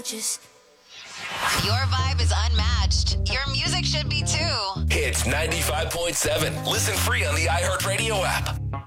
just. Your vibe is unmatched. Your music should be too. Hits 95.7. Listen free on the iHeartRadio app.